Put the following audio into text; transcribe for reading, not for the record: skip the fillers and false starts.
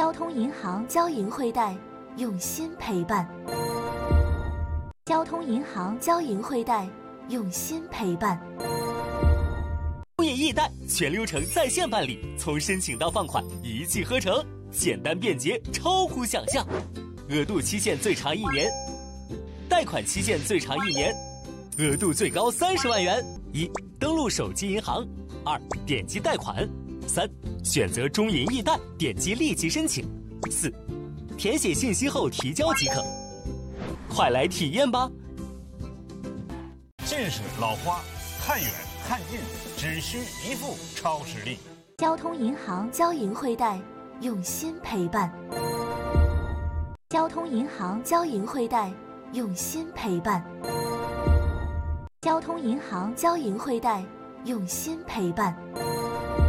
交通银行，交银汇贷，用心陪伴。交通银行，交银汇贷，用心陪伴。 中银易贷全流程在线办理，从申请到放款一气呵成，简单便捷，超乎想象。额度期限最长1年，贷款期限最长1年，额度最高30万元。1. 登录手机银行。2. 点击贷款。3. 选择中银易贷，点击立即申请。4. 填写信息后提交即可。快来体验吧！ 近视老花，看远看近只需一副超视力。 交通银行，交银汇贷，用心陪伴。交通银行，交银汇贷，用心陪伴。交通银行，交银汇贷，用心陪伴。